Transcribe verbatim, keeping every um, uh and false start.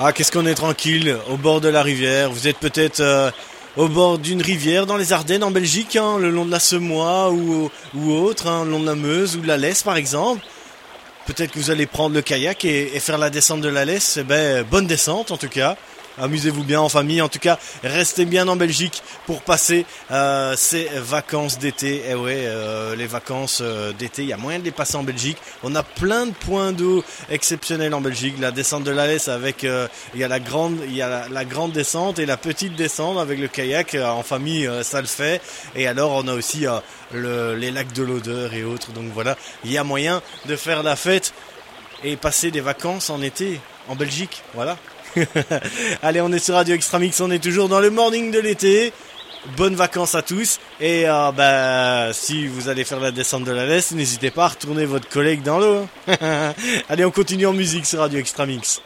Ah, qu'est-ce qu'on est tranquille, au bord de la rivière. Vous êtes peut-être euh, au bord d'une rivière dans les Ardennes en Belgique, hein, le long de la Semois ou, ou autre, hein, le long de la Meuse ou de la Lesse par exemple. Peut-être que vous allez prendre le kayak et, et faire la descente de la Lesse. Eh ben, bonne descente en tout cas. Amusez-vous bien en famille. En tout cas, restez bien en Belgique pour passer euh, ces vacances d'été. Eh ouais, euh, les vacances euh, d'été, il y a moyen de les passer en Belgique. On a plein de points d'eau exceptionnels en Belgique. La descente de la Lesse avec, euh, il y a la grande, il y a la, la grande descente et la petite descente avec le kayak euh, en famille, euh, ça le fait. Et alors, on a aussi euh, le, les lacs de l'Odeur et autres. Donc voilà, il y a moyen de faire la fête et passer des vacances en été en Belgique. Voilà. Allez, on est sur Radio Extramix, on est toujours dans le morning de l'été. Bonnes vacances à tous. Et euh, bah, si vous allez faire la descente de la Lesse, n'hésitez pas à retourner votre collègue dans l'eau. Allez, on continue en musique sur Radio Extramix.